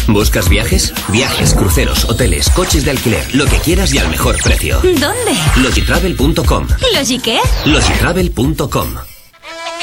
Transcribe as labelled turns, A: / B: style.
A: ¿Buscas viajes? Viajes, cruceros, hoteles, coches de alquiler, lo que quieras y al mejor precio.
B: ¿Dónde?
A: Logitravel.com.
B: ¿Logi qué?
A: Logitravel.com.